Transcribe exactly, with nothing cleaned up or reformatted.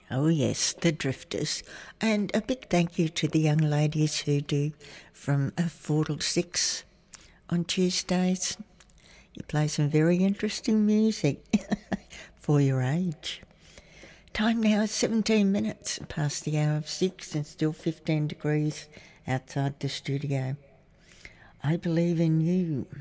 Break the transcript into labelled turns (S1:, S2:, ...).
S1: Oh yes, the Drifters. And a big thank you to the young ladies who do from uh, four till six on Tuesdays. You play some very interesting music for your age. Time now is seventeen minutes past the hour of six and still fifteen degrees outside the studio. I believe in you.